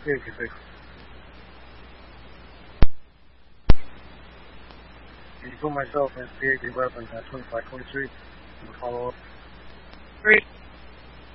Yeah, you can take. You put myself in CAD weapons at 2523. I'm gonna follow up. 3.